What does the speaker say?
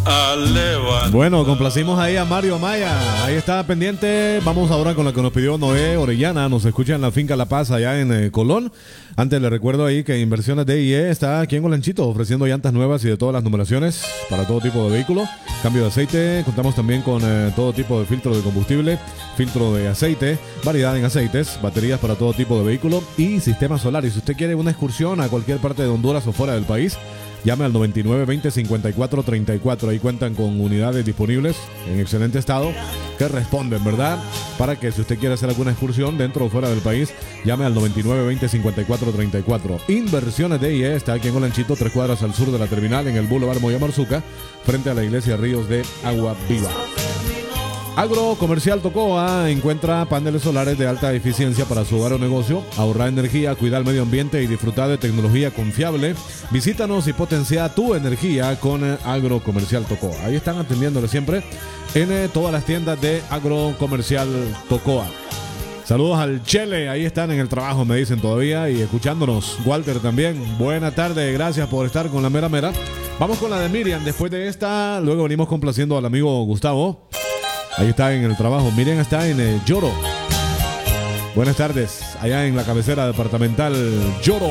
Bueno, complacimos ahí a Mario Amaya. Ahí está pendiente. Vamos ahora con la que nos pidió Noé Orellana. Nos escucha en la finca La Paz, allá en Colón. Antes le recuerdo ahí que Inversiones DIE está aquí en Olanchito, ofreciendo llantas nuevas y de todas las numeraciones para todo tipo de vehículo. Cambio de aceite. Contamos también con todo tipo de filtro de combustible, filtro de aceite, variedad en aceites, baterías para todo tipo de vehículo y sistema solar. Y si usted quiere una excursión a cualquier parte de Honduras o fuera del país, llame al 9920-5434. Ahí cuentan con unidades disponibles en excelente estado que responden, ¿verdad? Para que si usted quiere hacer alguna excursión dentro o fuera del país, llame al 9920-5434. Inversiones DIE está aquí en Olanchito, 3 cuadras al sur de la terminal, en el Boulevard Moyamarzuca, frente a la iglesia Ríos de Agua Viva. Agrocomercial Tocoa encuentra paneles solares de alta eficiencia para su hogar o negocio, ahorrar energía, cuidar el medio ambiente y disfrutar de tecnología confiable. Visítanos y potencia tu energía con Agrocomercial Tocoa. Ahí están atendiéndole siempre en todas las tiendas de Agrocomercial Tocoa. Saludos al Chele, ahí están en el trabajo, me dicen todavía, y escuchándonos. Walter también, buena tarde, gracias por estar con la mera mera. Vamos con la de Miriam, después de esta, luego venimos complaciendo al amigo Gustavo. Ahí está en el trabajo. Miriam está en Lloro. Buenas tardes. Allá en la cabecera departamental Lloro.